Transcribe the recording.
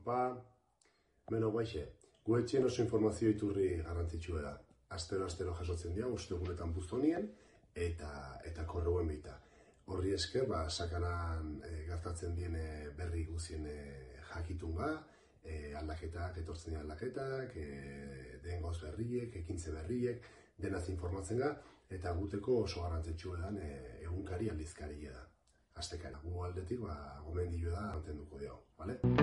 pa. Beno, baixe, gu etxen oso informazio iturri garrantzitsua da. Astero jasotzen dira, ostegunetan buztonien eta korreuen bita. Horri esker, sakanan gertatzen dien berri guzien jakitunga, aldaketak, etortzen dira aldaketak, dengoz berriek, ekintze berriek, denaz informatzen ga, eta guteko oso garrantzitsua dan egunkari aldizkaria da. Aztekara, gu aldetik, gomendioa da mantenduko dugu, bale?